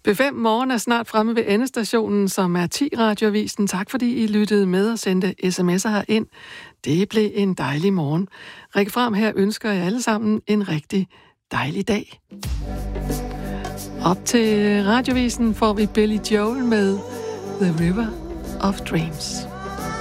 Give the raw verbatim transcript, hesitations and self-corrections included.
B fem Morgen er snart fremme ved endestationen, som er ti radioavisen. Tak fordi I lyttede med og sendte sms'er herind. Det blev en dejlig morgen. Rikke Fram her ønsker jer alle sammen en rigtig dejlig dag. Op til radioavisen får vi Billy Joel med The River of Dreams.